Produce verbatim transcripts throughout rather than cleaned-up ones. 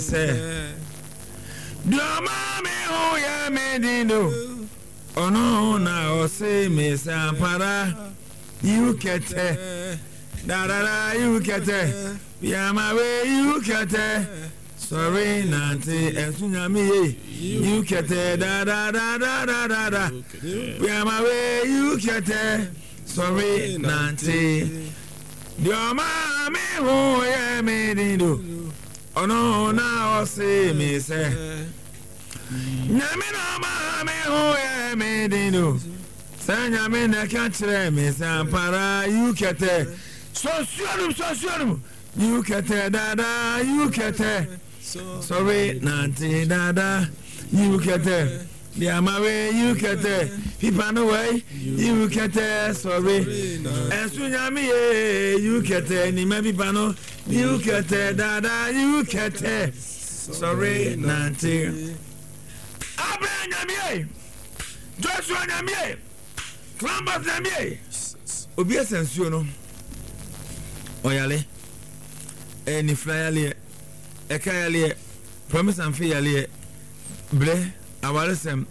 say do mama ho ya me dindo ono na o say me sampara you kete da da da you kete ya ma we you kete sorry nanti esunya me you kete da da da da da da da ya ma we you kete sorry nanti do mama ho ya me dindo ono na o say me say nyame na ma me ho ya me dindo sanya me na kantre me sampara you kete so suorum so suorum you kete dada you kete sorry nanti dada you kete dia mawe you kete pipa no way you kete sorry esunya me you kete ni me pipa no you kete dada you kete sorry nanti Abraham Joshua Nyamie Columbus Nyamie Obi Asensuo no Oyale Eni Flyale Ekayale Promise and Fayale Ble Awalesem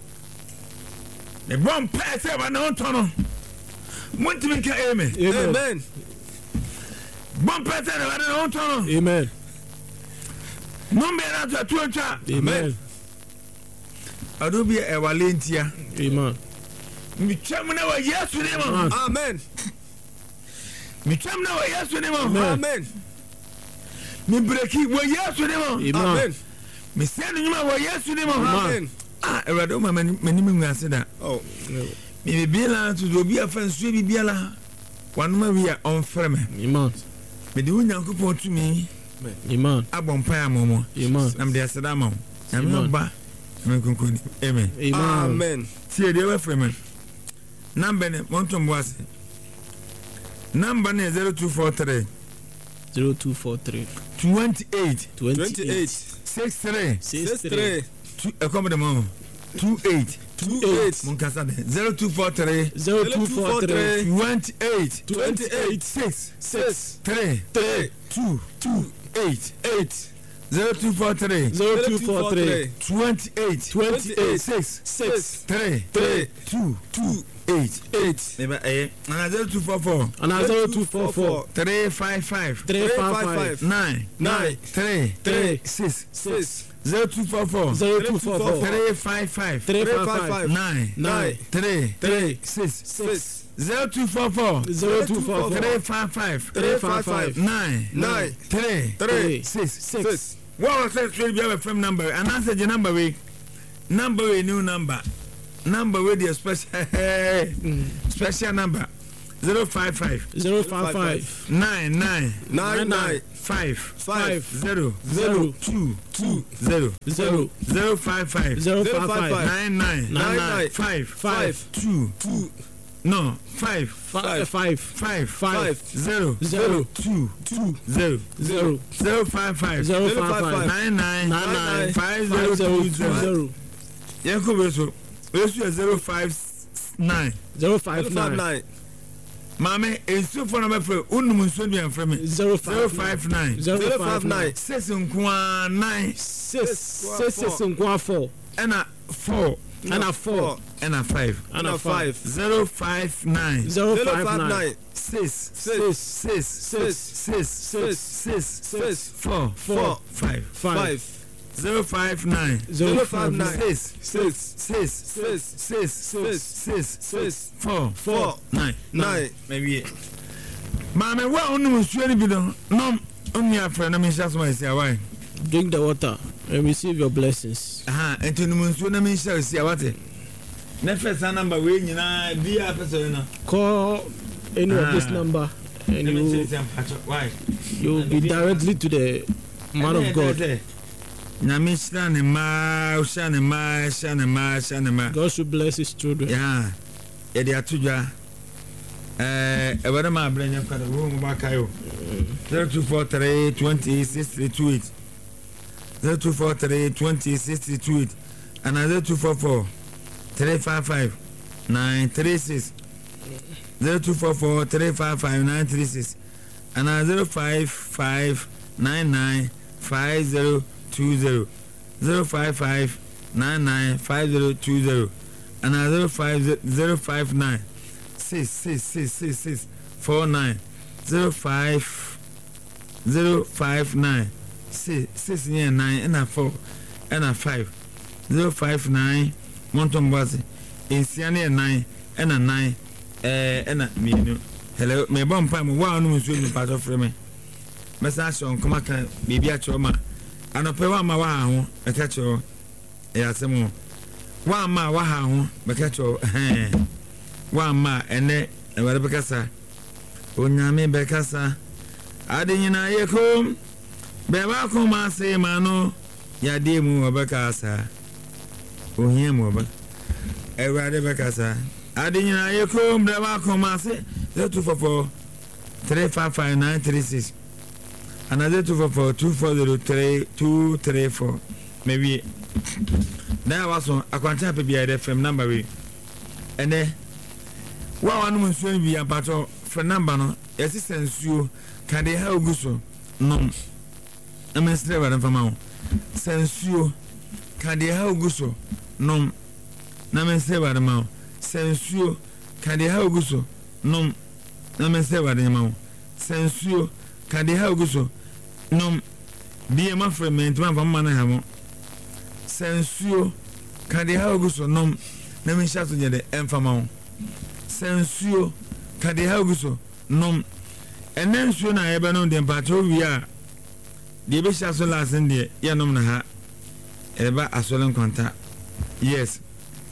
The bomb pass ever no tono Montimi ka amen Amen Bomb pass ever no tono Amen Number na to twa Amen Adobe e walentia Amen mi twam na wa Yesu ne mo amen mi twam na wa Yesu ne mo amen mi breki wa Yesu ne mo amen mi send nyuma wa Yesu ne mo amen ah erado ma mani mi ngase da oh mi bibila to do bi afansu bibila wanuma wi a on freme amen me de Onyankopon tumi amen abompa amomo amen nam de aseda ma na me ba me konkoni amen amen tie de wa freme number ne monton boase number ne zero two four three zero two four three twenty-eight twenty-eight sixty-three sixty-three e come the mom twenty-eight twenty-eight mon kasa de zero two four three zero two four three twenty-eight twenty-eight six six three three two two eight eight zero two four three zero two four three twenty-eight twenty-eight six six three three two two eight eight eba eh and zero two four four and zero two four four three five five three five five nine nine three three six six zero two four four zero two four four three five five three five five nine nine three three six six zero two four four zero two four four three five five three five five nine nine three three six six. What was that? Should be a firm number and answer the number we number we new number number with the special special number zero five five zero five five nine nine nine nine five five zero zero two two zero zero zero five five zero five five nine nine nine nine five five two two no five five five five five zero zero two two zero zero zero five five zero five five nine nine nine nine five five zero zero two two zero Yanko Beso Beso zero five nine zero five nine Mame enso for number for unum nso bi am frame zero zero five nine zero five nine six nkwa nine six six six nkwa four and a four and a four and a five and a five zero five nine zero five nine six six six six six six six six four four five five zero five nine zero five nine six six six six six six six six four four nine nine maybe mama wa unu nsuo ni bi no no unu afra na me sha so ma sia why drink the water and receive your blessings aha enti unu nsuo na me sha sia wate na first number we nyina bi a person na call any of this number and you why you will be directly to the man of God. Nyame shane ma shane ma shane ma shane ma God should bless his children. Yeah. E dia tudwa eh e wada ma brenya kwada wo mo ba kayo zero two four three twenty sixty two eight zero two four three twenty sixty two eight and zero two four four three five five nine three six zero two four four three five five nine three six and zero five five nine nine five zero two zero zero five five nine nine five zero two zero and zero five zero five nine six six six six six four nine zero five zero five nine six six nine and a four and a five zero five nine Monton Bossy in Siania nine and a nine and a me. Hello, me bomb pam one who's swimming part of me. Message on Comaka, baby at your ma. And a pewa ma wow, a catcher. Yes, more. One ma wow, a catcher. One ma and then a Rebecca. Unyame Becassa. Adding in a home. Beba come say mano. Yadimu Becassa. Uhimu. A Rebecca. Adding in a home. Beba come say. Zero two four four three five five nine three six. Another two four four two four zero three two three four. Maybe that was on a contact P B I F M number. And then one was going to be a battle for number no assistance you can they help you so no. I'm a slave and from now. Sense you can they help you so no. I'm a slave and now. Sense you can they help you so no. Na me say what dem ma sense you can dey how go so no be ma frame man from man ha mo sense you can dey how go so no na me sha so je de enfama sense you can dey how go so no enen so na ebe no dem pa to wi a de be sha so last de ye no na ha eba asolen konta yes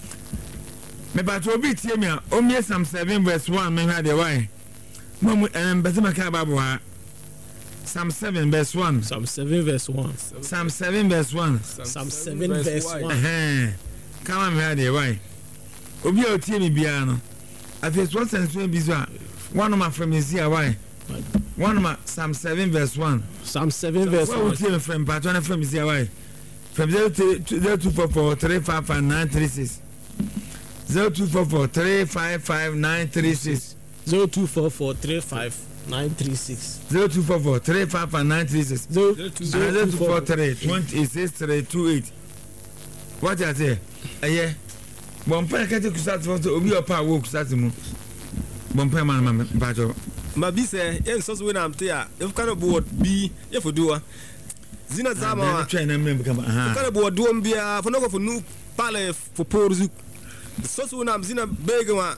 me ba to bi tie me a o me Psalm seven verse one me ha de why Mom, and Betamaka Babua Psalm seven verse one. Psalm seven verse one. Psalm seven verse one. Psalm seven verse one. Eh, come on, here, why? Obio Timmy Biano. I face one sense to be one of my friends here, why? One of my Psalm seven verse one. Psalm seven verse one. What would friend, but one from here, why? From zero two four four three five five nine three six. Zero two four four three five five nine three six. Zero two four four three five nine three six. Zero two four four three five five nine three six. Zero two four three twenty six three two eight. What I say? Eh, Bompa kati kusati foto obi opa wo kusati mu. Bompa man man bajo. Ma bi se en so so we na amte a if kind of board bi ye foduwa. Zina zama wa train na member kama aha. Kind of board do mbia for no go for nu pale for porzu. So so na zina bega wa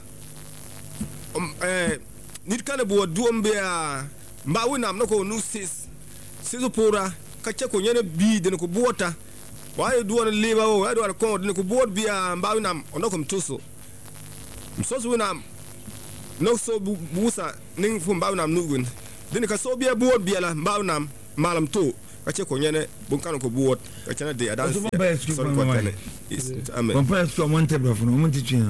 um eh nit kana bo duom be a mba wona no ko nu sis sizo pora ka che ko nyene bi de ko bota wa ye duon leba o wa do ko de ko bot bi a mba wona ono ko mtoso so so wona no so busa ning fu mba wona nugun de ka so bi e bot bi la mba wona malam to ka che ko nyene bon kan ko bot ka chena de adan so ko tane is amen bon pas ko monte bro no monte twi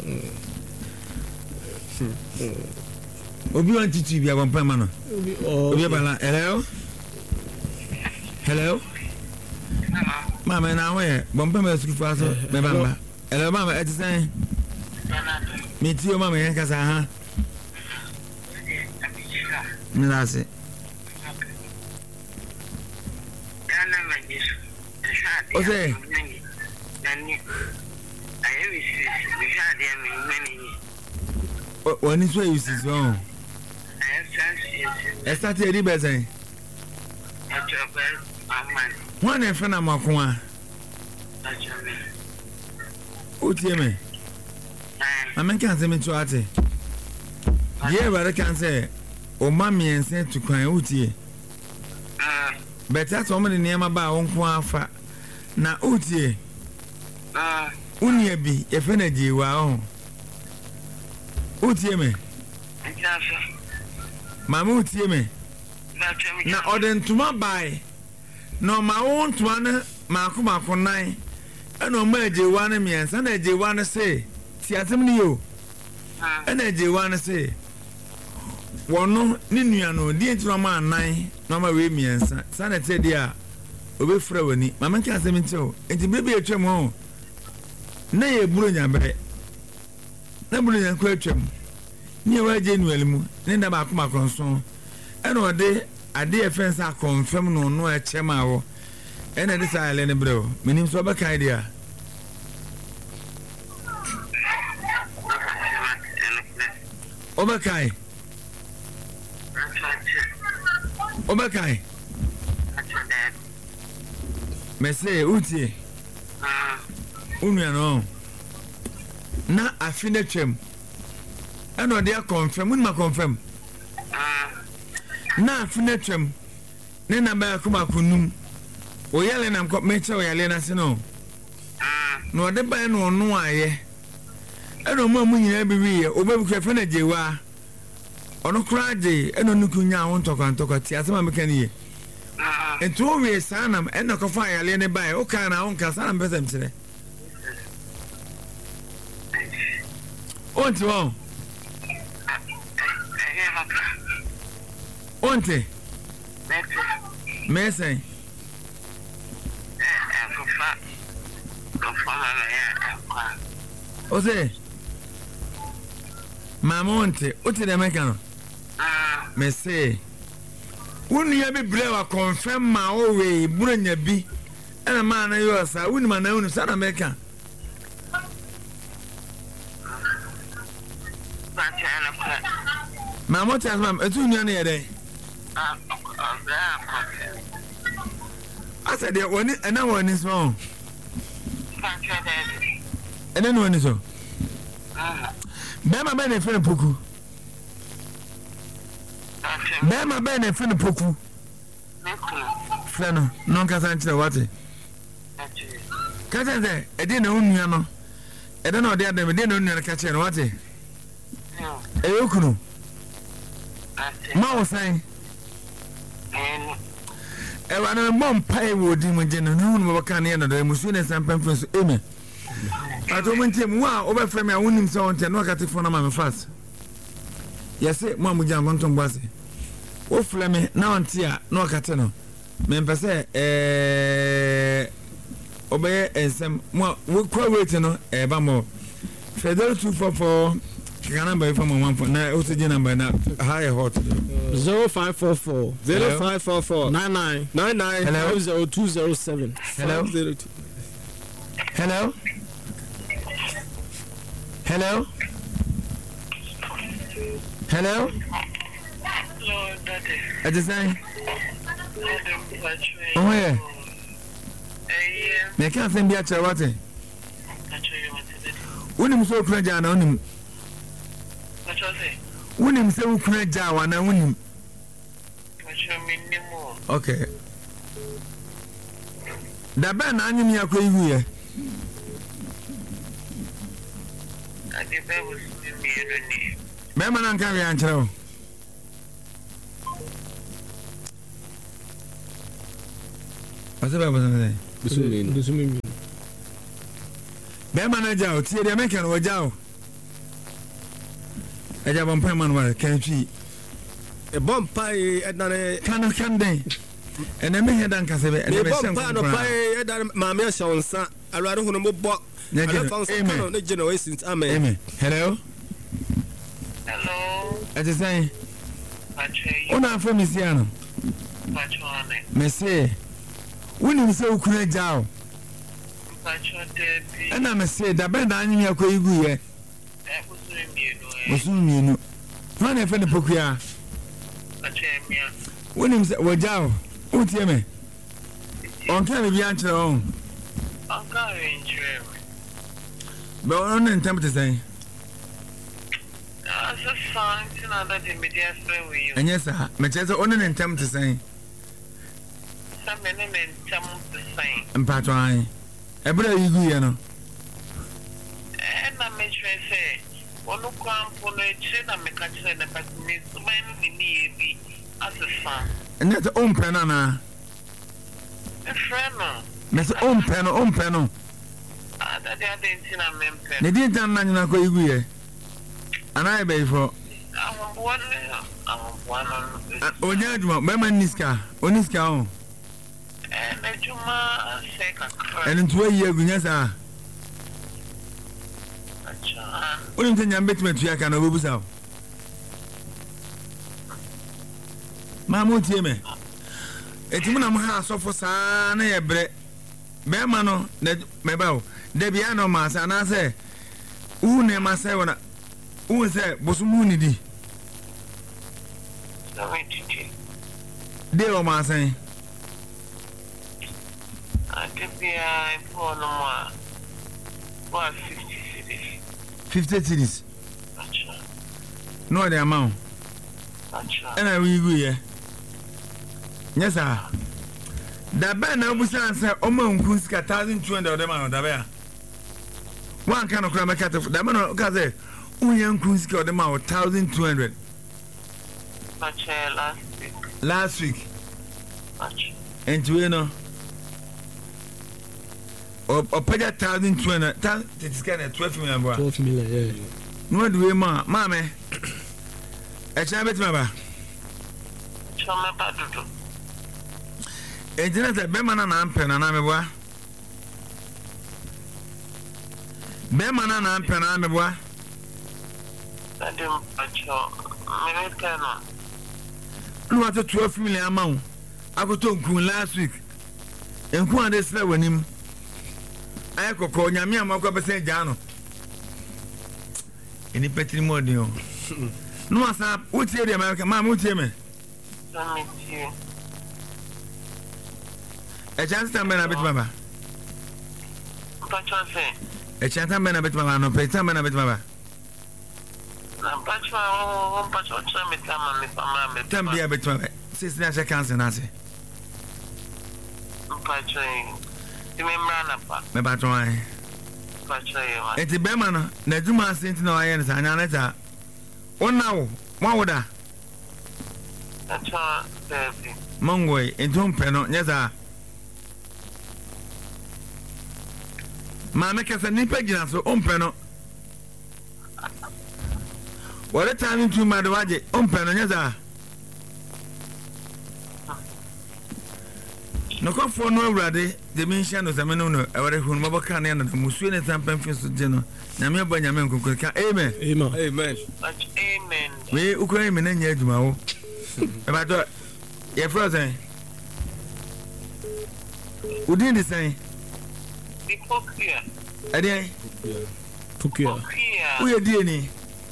Obi want to be a one per man. Obi bala. Hello. Hello. Mama na where? Bomba me school for so. Me bamba. Hello mama, et say. Me too mama yan kasa ha. Me na se. O say. When is where you see so? I started the best. One and friend of Makua. Uti me. I mean, can't say me to ate. Yeah, but I can say, oh, mammy and sent to cry Uti. But that's all many near my bar on Quafa. Now, Uti. Unia be if energy wow. Uti me. Mama uti me. Na orden tuma buy. No ma own twana ma kuma konai. Eno ma je wan me ansa na je wan say. Ti atem ni yo. Ena je wan say. Wono ni nua no di enti no ma anan no ma we mi ansa. Sa na te dia obe fra wani. Mama nka asem nti o. Enti bebe etwem ho. Na ye buru nyabere. Na buru nyanko etwem. Ni wa genuel mu ne nda ba kuma konson e no de ade e fence a confirm no no e chema wo ene de sa ale ne bro menim so ba kai dia oba kai oba kai mese uti unua no na afine twem eno de confirm un ma confirm na afine twem ne na ba kuma kunum oyale na mko meche oyale na se no no de ba no no aye eno mo mu nyina bi wiye obabu kwa fana jewa ono kraje eno nukunya ho ntokwa ntokwa ti asema mekani ye ento we sanam eno ko fa yale ne ba o ka na on ka sanam besem tire onti won onti mesen Ose Mamonte uti de mekano ah me say unu ya bi brewa confirm ma o we buranya bi ana ma na yo sa unu ma na unu sa na meka Mamonte asma etu unu na yede ah asa de woni ana woni so ene no ni so ah bema be ne fene poku bema be ne fene poku fene non ka san chire wate ka san ze e de na onua no e de na ode adem de na onua ka chire no wate e yokunu ma wo san e wa na bom pai wo di mo je no no mo baka ne na do musu ne san pamfo so amen ato monte mu a obefrɛ me a wonim sɛ wonte no akate fo na ma me fast yɛse mo amuja nkonton boase wo frɛ me na wonte a no akate no me mpɛsɛ eh obeye ensem mo wo kwa wait no e ba mo zero two four four kika number ifo mo one na o se number na high hot zero five four four zero five four four nine nine nine nine zero two zero seven hello hello Hello? Hello? Hello, Daddy. I just say. Oh, yeah. Yeah. Me can't send me a chair. What? Actually, what is so crazy? I know him. What was it? When him say, crazy, I know him. What you mean, more? Okay. The band, I knew me a crazy here. The baby was me in the man and carry answer. What's the baby? This mean. Bear manager, see the American or Jow. I have one payment where can she a bomb pie at none can can they and then me head and Casabe and a bomb pan of pie at my mission, son. I rather want to book. Amen. The generations. Amen. Amen. Hello. Hello. I just say. Actually, oh, I'm from Missiano. What you want? Me say. When you say Ukune Jow. What you did. And I say that band I knew you could go here. That was me. Was you know. When I found the Pokia. When you say, well, Jow. What's your me? On time of your own. I'm going to dream. But on in time to say. As a song, to know that the media spray with you. And yes, sir, my chest on in time to say. Some men tell the same. And Patron, I better you go, you know. And I make sure I say, one look on for the chin and make a chin and pass me so many near as a son. And that's the own penana. A friend, Miss own pen, own penal. that they are dancing a member. They didn't tell me not go here. And I pay for. I want one. I want one. Oh, Judgment, Mamma Niska, Oniska. And a Juma second. And in two years, Gunyasa. What do you think I'm betting to Yakan over Busa? Mamma, Timmy. eti mu na mo ha asofo saa na ye bre be ma no na me ba o de bia no ma sa na se u ne ma se wona u se bosumu ni di de o ma se a de bia po no ma wa fifty cities fifty cities acha no the amount acha and I we go here yes sir da ba na obusa say o ma nkun sika one thousand two hundred o de ma da ba ya one kind of kra make that da ma no ka say unya nkun sika o de ma one thousand two hundred acha last week last week acha and we know o o pay one thousand two hundred that is kind twelve million bro twelve million yeah no do we ma ma me e cha bet ma ba chama ba dudu Ejina se bema na na ampe na na meboa. Bema na na ampe na meboa. Ade mpacho me kana. Lu wa twelve million amount. Akoto nkun last week. Nkun ade sra wanim. Aye kokko nyame amakwa bese gya no. Eni petri modi o. No asa utie de America ma utie me. Samitie. E chance tambe na bitmaba. Mpacho se. E chance tambe na bitmaba no pe tambe na bitmaba. Na mpacho o mpacho chama tama me pama me. Tambe ya bitmaba. Sisi na check cancer na se. Mpacho e. Ti me mrana pa. Me patron ai. Mpacho e wa. Enti bema no na djuma asenti na waye ne sa anya na ta. Ona wo, wa woda. Mpacho baby. Mongoi entum pe no nyeza. Ma me kasa nipa gina so ompe no. Wale tani tu ma de waje ompe no nyeza. No ko fo no awrade de mention no zame no no awre hu no mabaka na na musu ne tampan fi so je no nyame aba nyame nkonkon ka amen amen Amen. Amen. we ukran me na nya adwuma wo e ba to ye frozen udin de sen Hypocrite. ade Pukia Hypocrite. u ye die ni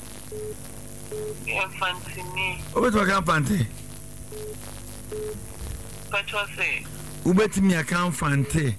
Infantini. obeto ka pante Mpacho se. ubetimi account fante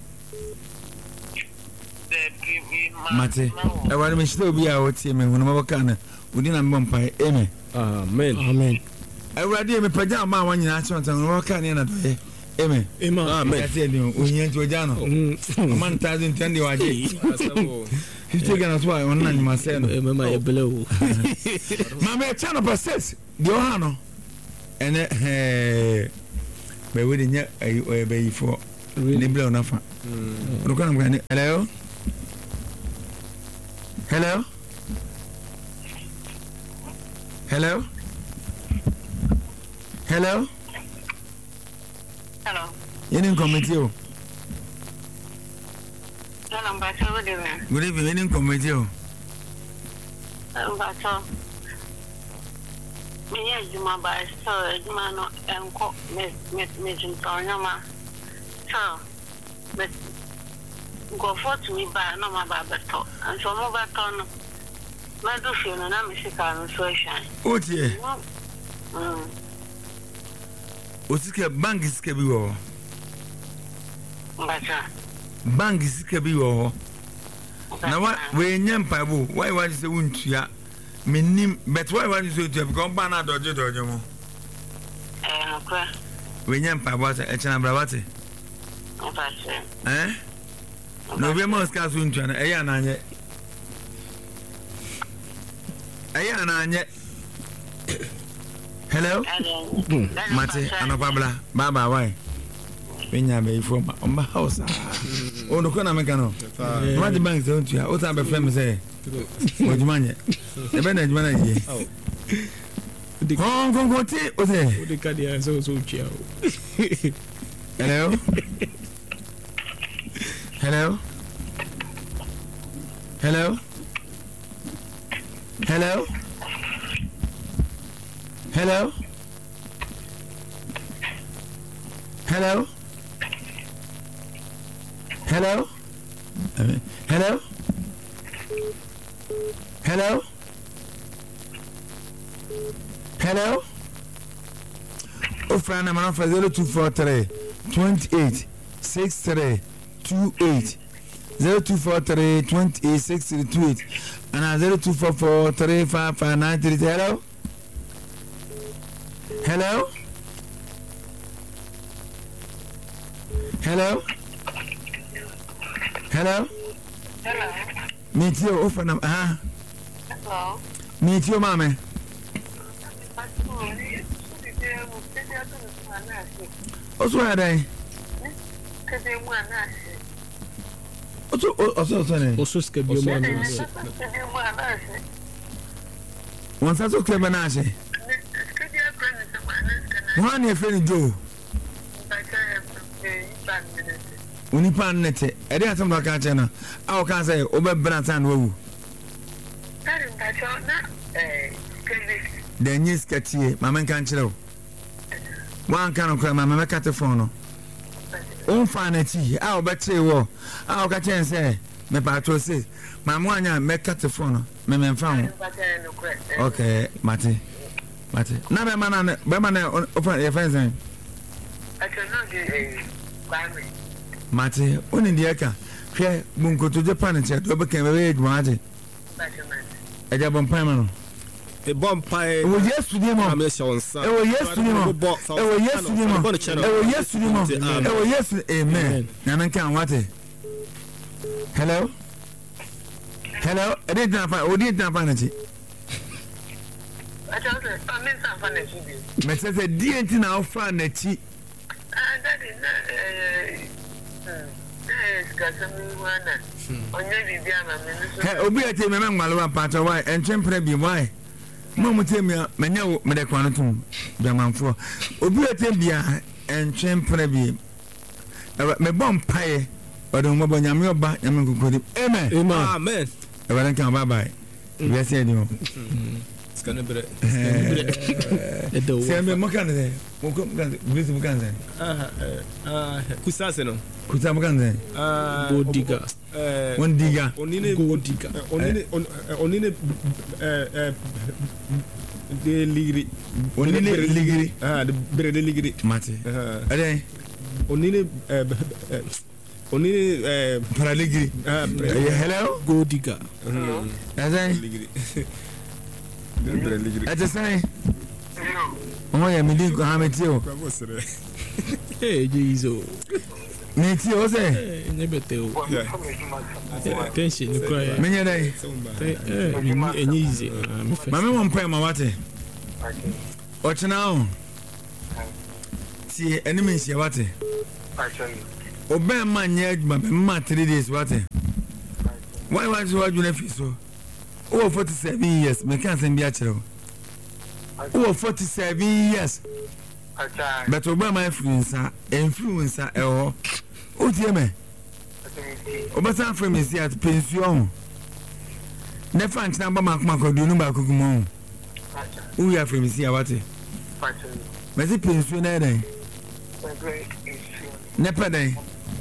Baby mate e wari me shito obi a wotie me hu no mabaka na udin na mbompai amen amen amen awrade me pagya ma wanyina chontan no mabaka ne na doye amen amen Amen. ya tie ni onye nti oja no man thousand twenty waje Asamo. fifty gana so a onna nyima se no amen my below mama e channel process de o ha no ene eh be we de nya e be yifo ni bla na fa no kana ngani hello hello hello hello Hello. yeni committee o Hello, Mpacho what do you mean? good evening yeni committee o Mpacho. Me ya juma ba so juma no enko me me me junto nyama. So but go for to me ba no ma ba beto. And so mo ba to no. Ma do feel no na me sika no so shine. o tie Mm. o sike bank sike bi wo Mpacho. bank sike bi wo na wa we nyam paibo why why say wuntua menim but why why say to because ba na doje doje mo Eh, no kwa. we nyam paibo say e chana brawate Mpacho. eh no be mo ska so wuntua na e ya na anye e ya na anye hello mate anopabla baba why we nyam be ifo ma omba house o no kona meka no mate bank say wuntua o ta be frame say o jumanye e be na jumana ye Hong Kong Koti, o say. the cardia so so chia Hello? Hello? Hello? Hello? Hello? Hello? Hello? Hello? Hello? Hello? Oh, friend, I'm on for zero two four three twenty eight six three two eight zero two four three twenty eight six three two eight and zero two four four three five five nine three. Hello? Hello? Hello? Hello? Hello. Meet you, oh, friend, ah. Hello. Meet you, mommy. What's wrong there? What's also saying? Also, schedule one. Once I took Clever Nash. One your friend Joe. When you pan net, I didn't some like a channel. I can't say over Branson. Woo. Then yes, Catchy, my man can't chill. One can cry, my mamma cat the phone. Oh, fine, I'll bet you. I'll catch and say, my patrol says, my one make cat the phone, my man found. Okay, Matty. Matty. Now, my man, my man, open your friends. I cannot get a family. Matty, only the Eka. Here, Bunko to Japan and said, overcame a red Marty. I got one payment. A bomb pie. Oh, yes, to them. Oh, yes, to them. Oh, yes, to them. Oh, yes, to them. Oh, yes, amen. Nana can what? Hello? Hello? I didn't have a didn't have energy. I don't know. I mean, some fun as you do. But says a dear thing now, fun that she. That is not got some one. On your video, Obi, I tell me, Mamma, part of why and temper be why. Mamma tell me, Manu, Medaquanatum, the man for Obiatembia and Champrebi. My bomb pie, or the mobile Yamio back, Yaman could Amen. Amen. I don't come bye bye. Yes, I do. It's gonna be It do. Say, I'm a Mocana. With Muganza. Ah, Kusaseno. Kutamuganza. Ah, Go digger. One digger. Onine Go digger. Onine Onine de Ligri. Onine Ligri. Ah, the bread Ligri. Mati. Ade. Onine Onine Paraligri. Hello? Go digger. Ade. Ligri. Ade say. Oh, yeah, me dig Hametio. Hey, Jesus. Neti o say. Never tell. Attention, you cry. Menya dai. Eh, easy. Mama won pay ma wate. Ochina o. Ti enemy se wate. Obe ma nya aduma be ma three days wate. Why want you waju na fi so? O forty-seven years, me kan sen bi a kire o. O forty-seven years. But Obama influencer, influencer, eh? Oh, dear me. Obasa from is here at pension. Never find number Mark Marco do no back. Who are from is here? What? Messi pension, eh? Never day.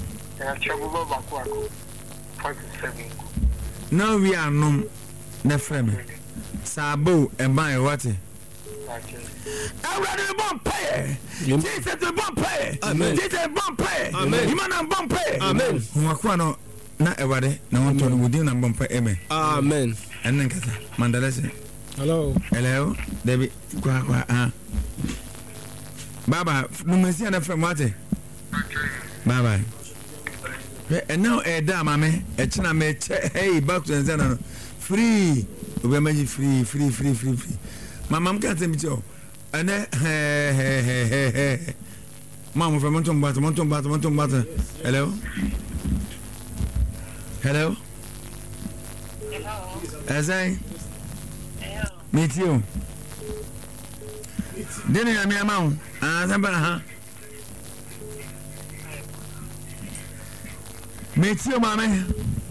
No, we are no. Never me. Sabo and buy what? Everybody bomb pay. Jesus the bomb pay. Amen. Jesus bomb pay. Amen. Imana bomb pay. Amen. Mwakwano na everybody na want to wudi na bomb pay. Amen. Amen. Enen kasa mandalese. Hello. Hello. Debi kwa kwa ah. Baba, numesi na from what? Bye bye. And now eh da mame, e china me hey back to Nzana. Free. We make free free free free free. My mom can't tell me to. And then, hey, hey, hey, hey, hey. Mom, from Monton Butter, Monton Butter, Monton Butter. Hello? Hello? Hello. As I Hello. meet you. Then I am your mom. Ah, somebody, huh? Meet you, mommy.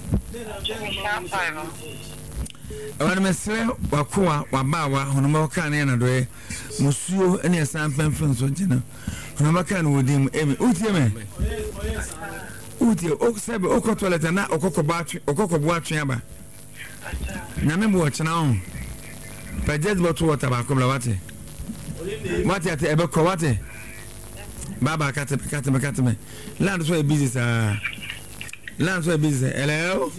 When I say, Wakua, Wabawa, Honomoka, and Andre, Monsieur, and your son, Penfins, na maka no wodim emi utie me utie o sebe o ko toilet na okoko ba atwe okoko bo atwe aba na me bo chena on pa just bottle water ba ko bla wate wate ate ebe ko wate baba kate kate kate me land so e busy sa land so e busy hello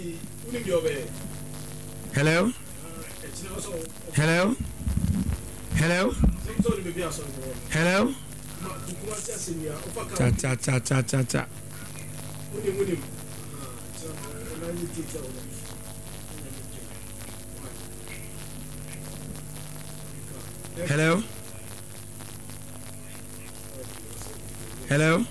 hello hello hello hello cha cha cha cha cha cha hello hello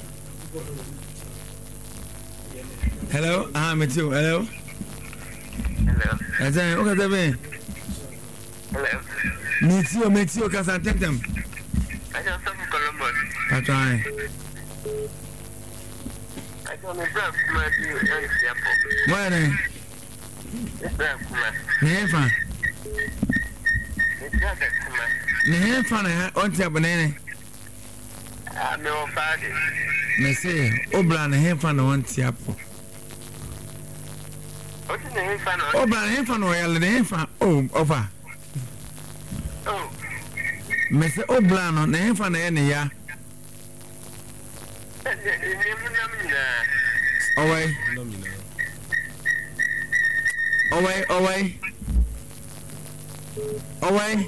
hello ah me too hello hello ajan o ka tebe hello me too me too ka san tentem I just some Columbus atrai I don't know if my you and Siapo why ne ne fa ne fa na on ti abone ne I'm no party me say obla na he fa na on ti apo what's the name fan obla na he fa no yale ne fa oh ofa oh me say obla no na he fa na ne ya Away. Away, away. Away.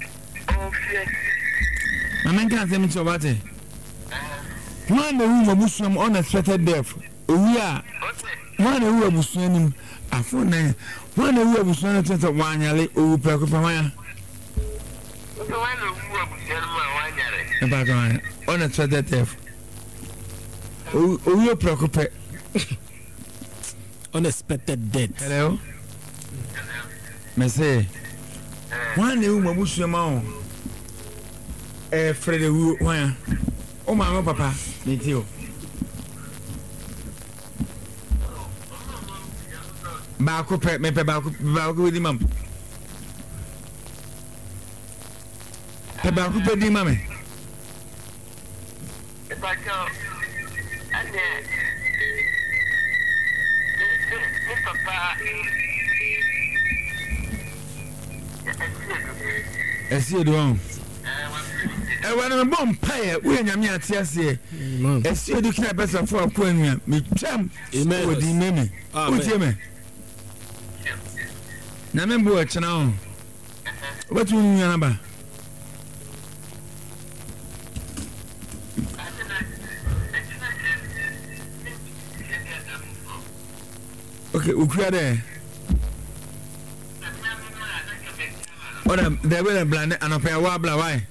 I mean, can't tell me so about it. One the room of Muslim unexpected death. We are one who are Muslim. I phone name. One who are Muslim to one yale or Pacopamaya. About unexpected death. Oh, you preoccupied. Unexpected death. Hello. Me say, one new Muslim, eh, Freddy, who, why? Oh, my papa, me too. Back up, me back with him, mum. Back up with him, mammy. If I go, and then, Papa, I see it wrong. I want a bomb pie when I'm here. I see you can better for a queen. Me jam with the name. What's your man? Namembo watch now. What you mean, number? Okay, we are there. Oh, they will blend and a pair of wobbler. Why?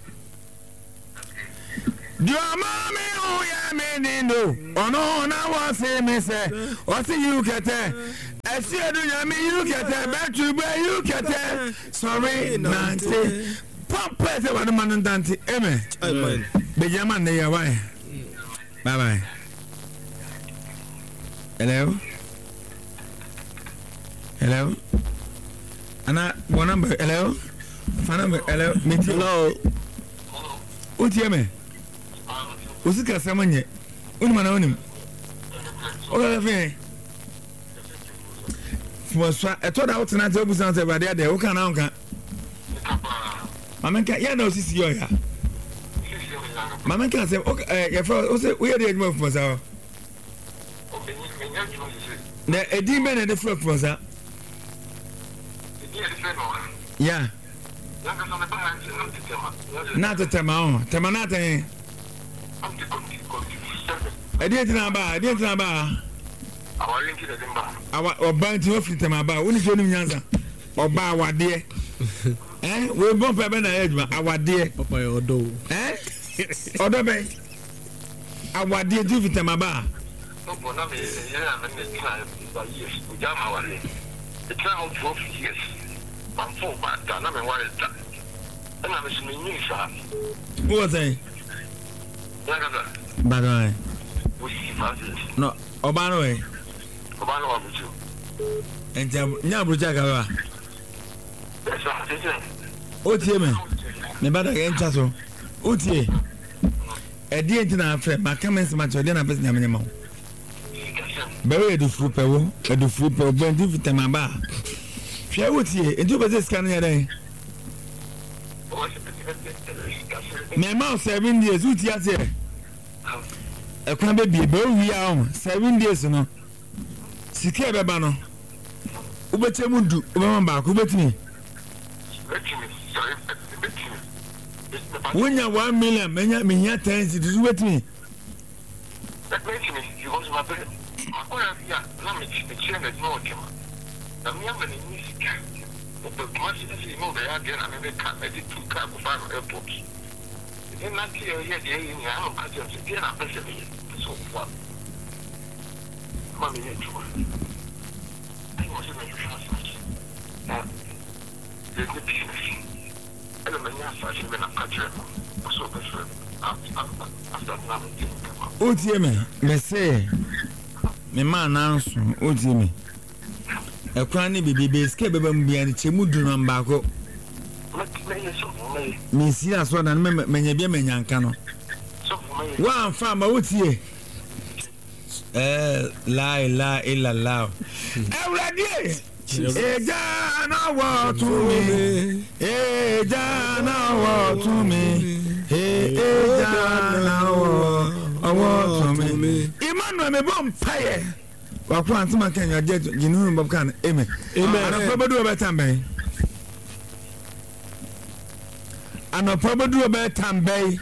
Do your mommy, oh, yeah, me, no. Oh, no, now what's him, miss? What's you get there? I see you, do me, you get there. Back to where you get there. Sorry, Nancy. Pump pressure on the man and Dante. Amen. Benjamin, they are why. Bye bye. Hello? Hello? Anna, one number, hello? Phone number, hello? Hello? What's your name? What's the someone yet? Unman on him. Oh, I was I thought I was not able to answer by the other. Who can I? Mamma can't, yeah, no, this is your. Mamma can't say, okay, we are the edge of us. The demon and the flock was that. Yeah. Not a Tamao, Tamanata. I didn't know about, I didn't know about. Our band to offer them about when you know answer. Or by what dear? Eh? We'll bump up an edge, our dear Papa or do. Eh? Or the bay. Our dear do with them about. It's now twelve years. I'm full back down. I'm worried. And I'm assuming you, sir. Who was I? Bad way. We see Francis. No, Obano way. Obano of you. And Nabrujaga. That's what I said. What's your man? Me better get Chasso. What's ye? ɛdeɛ nti na afrɛ maka me nsɛm akyerɛ ɔdeɛ na pɛsɛ nyame nyɛma wo bɛwo adufuru pɛ wo adufuru pɛ wo bɛnti fitam aba a hwɛ wo tie nti wobɛsɛ sika no yɛ dɛn mɛma wo seven days wotie aseɛ ɛkwan bɛbie bɛwowie a wo seven days no sika ɛbɛba no wobɛkyɛ mu du wobɛma baako wobɛtumi wonya one million menya mehia ten cities wobɛtumi otie me mese me ma nanso otie me ekwan ne bibi be ske beba mu bia ne chemu du no mbako me si aso da me menya bia menya nka no wa fa ma otie eh la la illa la everybody eja na wa to me eja na wa to me eja na wa owo to me Emmanuel me bom paye wa ko antuma kan ya je ginu bom kan amen amen ana probedu be tambe ana probedu be tambe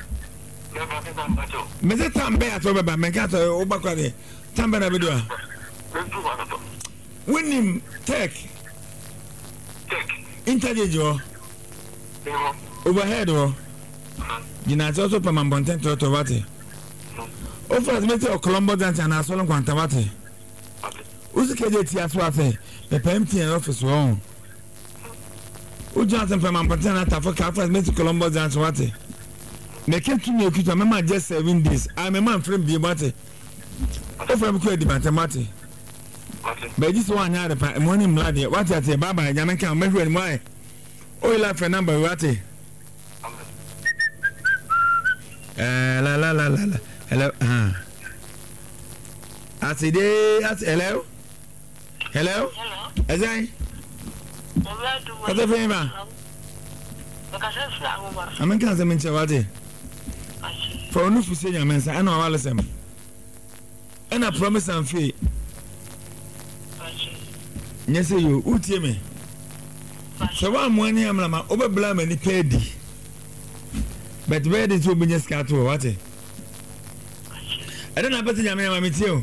me se tambe ato be ba me ka to o ba kwa de tambe na be do a winning tech tech interchange o overhead o gina to so pam bonten to to wate o first mete o Colombo dance na so lon kwanta wate o se keje ti aso afe pe pem ti en office o o jansen pam bonten na ta for ka first mete Colombo dance wate me ke tu me okuta me ma just seven days I me man frame bi wate o frame ku edi mathematics but this one ya the morning blood what at the baba nyame kan me hwani mai o la fe number what eh la la la la hello ah at the at hello hello ezai what the fame ma amen kan se men che what for onu fuse nyame nsa ana wale sem ana promise and faith Yes, you, utie me. So one morning I'm lama over blame any pedi. But where did you be just cat to what? I don't know about your mammy too.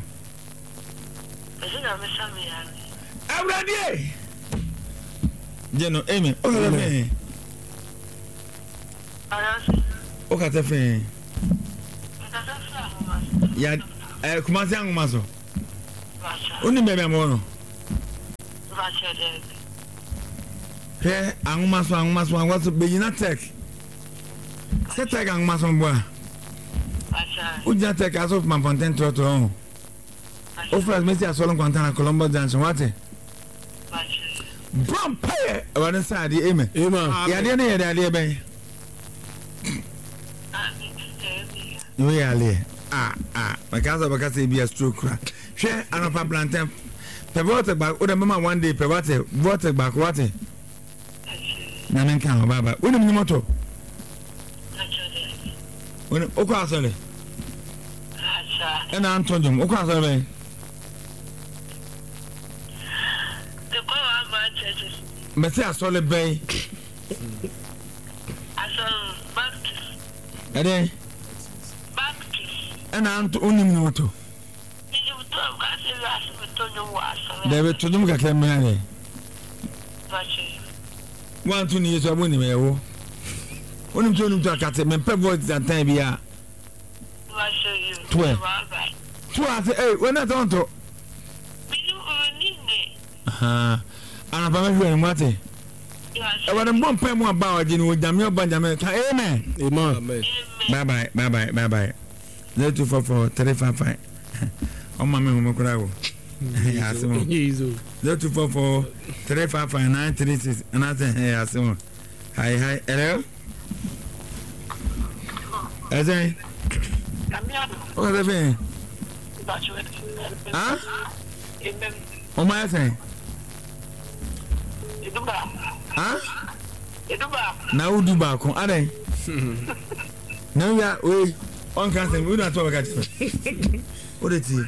I'm ready. General Amy, oh, me. Okay, the thing. Yeah, I come on, young muscle. Only maybe I'm on. Hey, anguma so anguma so angwa so be na tech. Se tech anguma so boa. Acha. Uja tech aso man content to to. O first me see aso lon content na Colombo dance what? Acha. Bam pay. One side amen. Amen. Ya de na ya de ben. We are ah ah. Because because be a stroke crack. Share anopa plantain. Pevote back o mama one day pevote vote back what na men kan baba o ni moto o ni o ko asole acha ena antonjum o ko asole be de ko wa ma churches me se asole be asole baptist ade baptist ena anto o ni moto David to them can marry. One two years of winning me. When I'm turning to a cat, and pebble that time, yeah. Twelve. Twelve, eh, when I don't talk. Ah, and I'm very much. I want a bomb pen more about you with Damian Benjamin. Amen. Amen. Bye bye, bye bye, bye bye. Zero two four four three five five. Oh, my man, who crowd. Yes, zero two four four three five five nine three six. And I say, hey, I say, hi, hi, hello. I say, o ka fe ah o ma say ah na udu ba ko adai na ya we on kan say we na to ka ti o de ti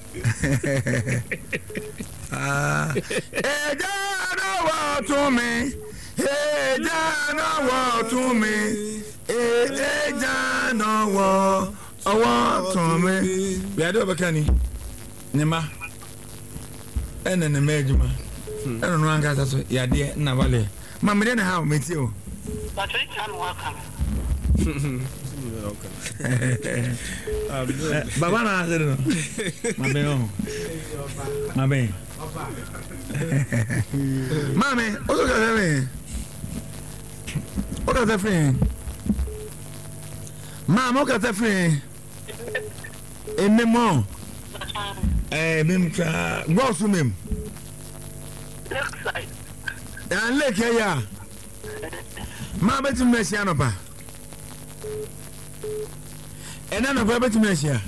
ah e ja no wa to me e ja no wa to me e ja no wa awa to me we ade obakani ne ma ene ne mejuma ene no anga sa so ya de na vale ma me na ha meti o ba try kan wa kan baba na hacer no mabe no mabe mame o to ka fe o ka fe mama o ka fe emme mo eh mem ka go su mem left side and lake ya ma betu mesia no pa ena no pa betu mesia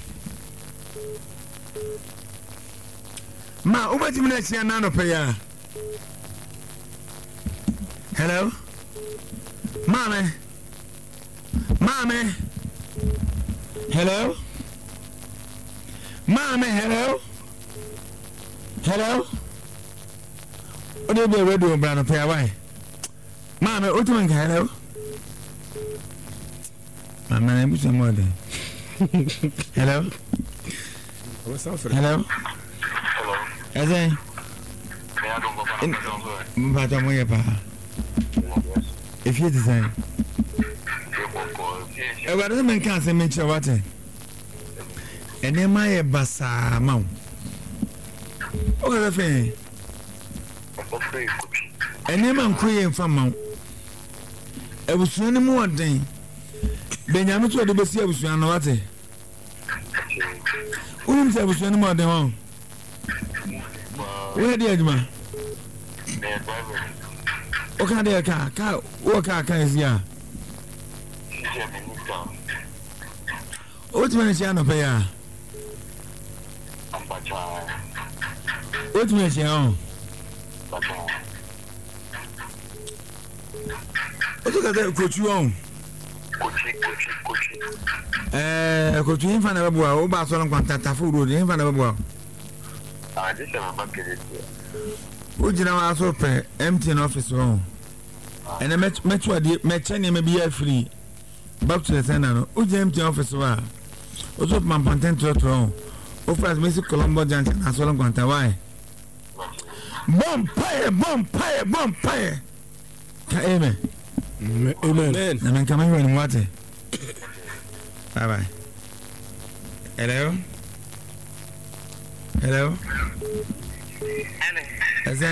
ma o betu mesia na no pa ya hello mame mame hello mame hello hello o de be radio bra no pa ya why mame o tu nka hello mame na bu se mo de hello hello Hello. Eze Me adon go para me mba ta mo ye pa if you design e wa de men kan se men che wate ene ma ye basa ma o ga fe ene ma nko ye mfa ma ebusu ni mu oden benyame to de besi ebusu na wate unim se ebusu ni mu oden ho we de aduma o ka de ka ka o ka ka isia o ti me sia no pe ya o ti me sia o o to ka de kochu on Kochi, kochi, kochi. eh kochu infa na bebo o ba so no kwanta tafu road infa na bebo Ah, this is my bucket. o jina wa so pe empty na office on ene met metu ade meche ne me bia free back to the center no o jina empty office wa o so man panten to to o first me si Colombo junction na so no kwanta why bom pie bom pie bom pie ka amen Amen. na men kama hiyo ni mwate bye bye hello hello Hello. Eze